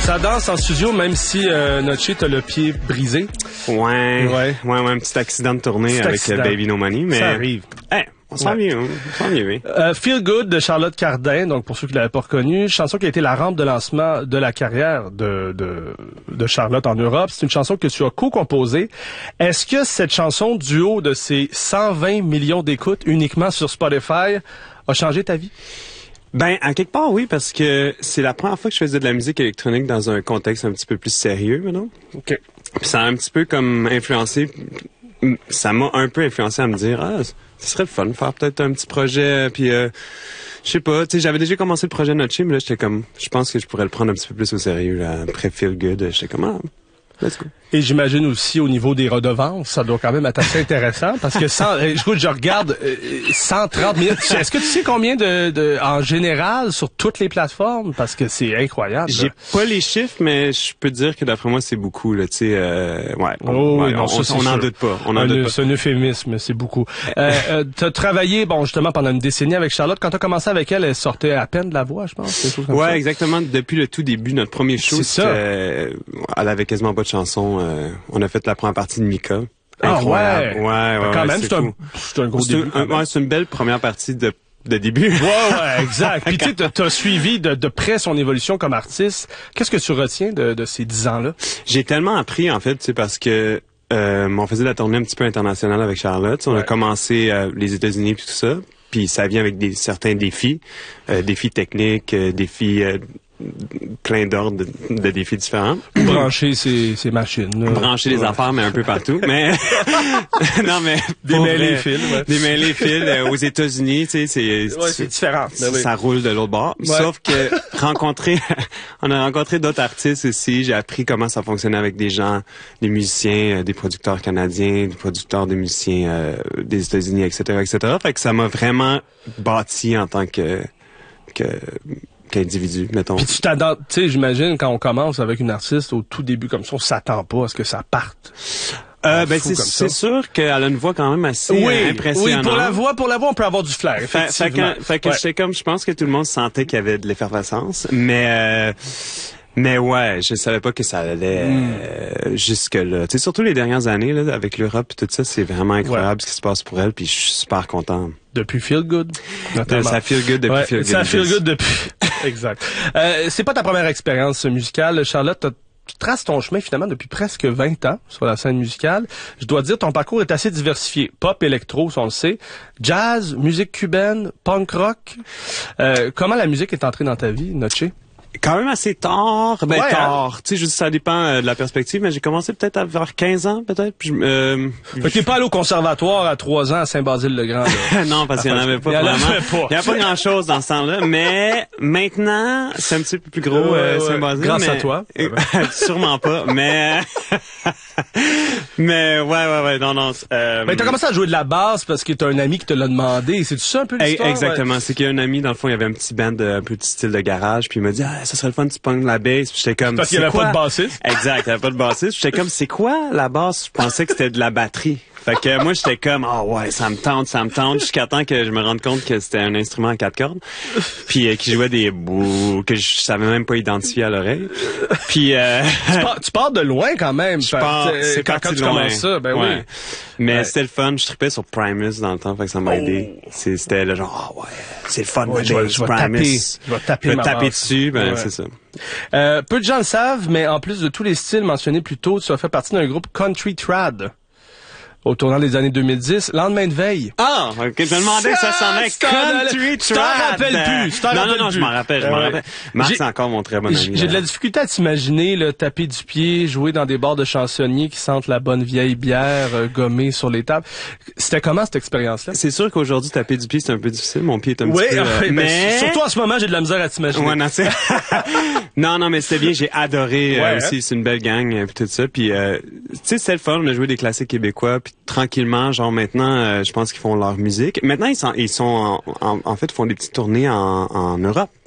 Ça danse en studio, même si Notché t'as le pied brisé. Ouais, un petit accident de tournée avec Baby No Money, mais... Ça arrive. Hey, on s'en vient, oui. Feel Good de Charlotte Cardin, donc pour ceux qui l'avaient pas reconnu, chanson qui a été la rampe de lancement de la carrière de Charlotte en Europe. C'est une chanson que tu as co-composée. Est-ce que cette chanson, du haut de ses 120 millions d'écoutes uniquement sur Spotify, a changé ta vie? Ben, à quelque part, oui, parce que c'est la première fois que je faisais de la musique électronique dans un contexte un petit peu plus sérieux, maintenant. OK. Puis ça a un petit peu comme influencé, ça m'a un peu influencé à me dire, ce serait le fun de faire peut-être un petit projet, puis je sais pas, tu sais, j'avais déjà commencé le projet Notché, mais là, j'étais comme, je pense que je pourrais le prendre un petit peu plus au sérieux, là, après Feel Good, j'étais comme, let's go. Et j'imagine aussi au niveau des redevances, ça doit quand même être assez intéressant parce que je regarde 130 000. Est-ce que tu sais combien en général sur toutes les plateformes? Parce que c'est incroyable. J'ai pas les chiffres, mais je peux dire que d'après moi, c'est beaucoup, là, tu sais, on n'en doute pas. C'est un euphémisme, c'est beaucoup. T'as travaillé, justement, pendant une décennie avec Charlotte. Quand t'as commencé avec elle, elle sortait à peine de la voix, je pense. Ouais, exactement. Depuis le tout début, notre premier show, elle avait quasiment pas de chansons. On a fait la première partie de Mika. Incroyable. Ouais. Quand même, c'est un gros début. C'est une belle première partie de début. Ouais, exact. Puis tu sais, t'as suivi de près son évolution comme artiste. Qu'est-ce que tu retiens de ces 10 ans-là? J'ai tellement appris, en fait, tu sais, parce que on faisait la tournée un petit peu internationale avec Charlotte. On a commencé les États-Unis puis tout ça. Puis ça vient avec certains défis. Défis techniques, défis... plein d'ordres de défis différents. Brancher ces machines. Brancher les affaires, mais un peu partout. Mais non, mais démêler les fils. Ouais. Démêler les fils aux États-Unis, tu sais, c'est différent. Ça roule de l'autre bord. Ouais. Sauf que on a rencontré d'autres artistes aussi. J'ai appris comment ça fonctionnait avec des gens, des musiciens, des producteurs canadiens, des producteurs des musiciens des États-Unis, etc. Fait que ça m'a vraiment bâti en tant qu'individu, mettons. Puis tu t'attends, tu sais, j'imagine, quand on commence avec une artiste, au tout début comme ça, on s'attend pas à ce que ça parte. C'est sûr qu'elle a une voix quand même assez impressionnante. Oui, pour la voix, on peut avoir du flair, effectivement. Fait que je pense que tout le monde sentait qu'il y avait de l'effervescence, mais ouais, je savais pas que ça allait jusque-là. Tu sais, surtout les dernières années, là, avec l'Europe et tout ça, c'est vraiment incroyable ce qui se passe pour elle, puis je suis super content. Depuis Feel Good, notamment. Ça Feel Good depuis Feel Good. Ça Feel Good depuis... Exact. C'est pas ta première expérience musicale, Charlotte. Tu traces ton chemin finalement depuis presque 20 ans sur la scène musicale. Je dois dire, ton parcours est assez diversifié. Pop, électro, on le sait. Jazz, musique cubaine, punk rock. Comment la musique est entrée dans ta vie, Notché? Quand même assez tard. Tard. Tu sais, ça dépend de la perspective, mais j'ai commencé peut-être à vers 15 ans, peut-être. T'es pas allé au conservatoire à 3 ans à Saint-Basile-le-Grand, là. Non, parce qu'il y en avait pas vraiment. Il y a pas grand-chose dans ce temps-là, mais maintenant, c'est un petit peu plus gros, Saint-Basile. Grâce à toi. Sûrement pas, mais... mais ouais, non. Mais t'as commencé à jouer de la basse parce que t'as un ami qui te l'a demandé. C'est tout ça un peu l'histoire? Exactement. C'est qu'il y a un ami, dans le fond, il y avait un petit band un peu de style de garage, puis il m'a dit, ça serait le fun, tu pognes la basse. Puis j'étais comme, parce qu'il n'y avait pas de bassiste. Exact, il n'y avait pas de bassiste. J'étais comme, c'est quoi la basse? Je pensais que c'était de la batterie. Fait que moi, j'étais comme, ça me tente, jusqu'à temps que je me rende compte que c'était un instrument à 4 cordes, puis qui jouait des bouts que je savais même pas identifier à l'oreille. Puis tu pars de loin quand même. C'est quand tu commences ça, oui. Mais c'était le fun, je trippais sur Primus dans le temps, fait que ça m'a aidé. C'était le genre, c'est le fun, je vais taper dessus, c'est ça. Peu de gens le savent, mais en plus de tous les styles mentionnés plus tôt, tu as fait partie d'un groupe Country Trad. Au tournant des années 2010, Lendemain de veille. Ok, je me demandais que ça sonnait Country Trad. Tu t'en rappelles plus. Non, je m'en rappelle. Marc, c'est encore mon très bon ami. J'ai de la difficulté à t'imaginer, taper du pied, jouer dans des bars de chansonniers qui sentent la bonne vieille bière gommée sur les tables. C'était comment cette expérience-là? C'est sûr qu'aujourd'hui, taper du pied, c'est un peu difficile. Mon pied est un petit peu... mais surtout en ce moment, j'ai de la misère à t'imaginer. Ouais, non, mais c'était bien. J'ai adoré aussi. C'est une belle gang et tout ça. Puis, tu sais, c'était le fun. On a joué des classiques québécois. Puis tranquillement, genre maintenant, je pense qu'ils font leur musique. Maintenant, ils sont en fait font des petites tournées en Europe.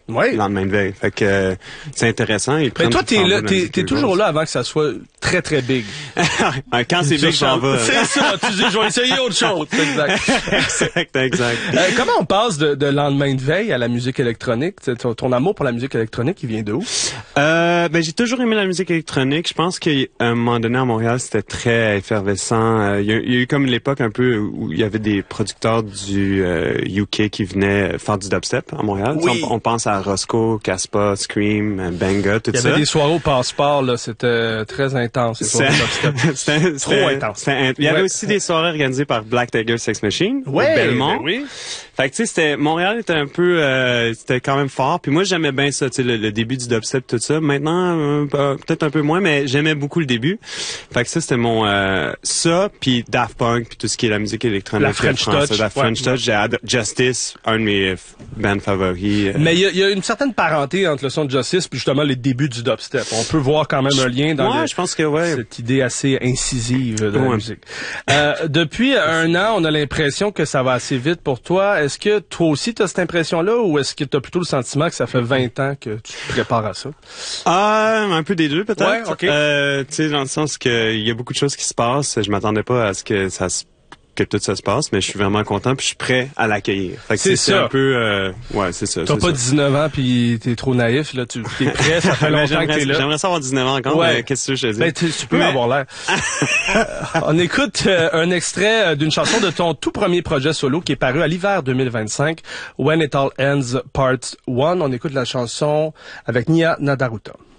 le lendemain de veille. Fait que c'est intéressant. Mais toi, t'es toujours là avant que ça soit très, très big. Quand c'est big, j'en vais. C'est ça, tu dis, je vais essayer autre chose. Exact. Comment on passe de lendemain de veille à la musique électronique? Ton amour pour la musique électronique, il vient de où? J'ai toujours aimé la musique électronique. Je pense qu'à un moment donné à Montréal, c'était très effervescent. Il y a eu comme l'époque un peu où il y avait des producteurs du UK qui venaient faire du dubstep à Montréal. Oui. On pense à Roscoe, Caspa, Scream, Banga, tout ça. Il y avait des soirées au Passeport, là, c'était très intense. C'était trop intense. Il y avait aussi des soirées organisées par Black Tiger Sex Machine au Belmont. Oui. Fait que tu sais, Montréal était un peu, c'était quand même fort. Puis moi j'aimais bien ça, tu sais, le début du dubstep, tout ça. Maintenant peut-être un peu moins, mais j'aimais beaucoup le début. Fait que ça c'était mon ça, puis Daft Punk, puis tout ce qui est la musique électronique, la French Touch, la French Touch. J'ai Justice, un de mes bands favoris. Mais il y a une certaine parenté entre le son de Justice puis justement les débuts du dubstep. On peut voir quand même un lien dans je pense que cette idée assez incisive de la musique. Depuis un an, on a l'impression que ça va assez vite pour toi. Est-ce que toi aussi tu as cette impression-là ou est-ce que tu as plutôt le sentiment que ça fait 20 ans que tu te prépares à ça? Un peu des deux peut-être. Ouais, OK. Tu sais, dans le sens que il y a beaucoup de choses qui se passent. Je m'attendais pas à ce que tout ça se passe, mais je suis vraiment content puis je suis prêt à l'accueillir. Fait que c'est un peu c'est ça. T'as pas 19 ans puis t'es trop naïf là, t'es prêt, ça fait longtemps que t'es là. J'aimerais ça avoir 19 ans encore, mais qu'est-ce que je te dis? Ben, tu peux avoir l'air. On écoute un extrait d'une chanson de ton tout premier projet solo qui est paru à l'hiver 2025, When It All Ends Part 1. On écoute la chanson avec Nia Nadaruta.